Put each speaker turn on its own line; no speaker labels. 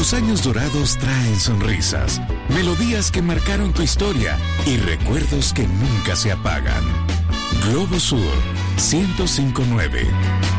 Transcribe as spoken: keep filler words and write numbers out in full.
Los años dorados traen sonrisas, melodías que marcaron tu historia y recuerdos que nunca se apagan. Globo Sur ciento cinco punto nueve.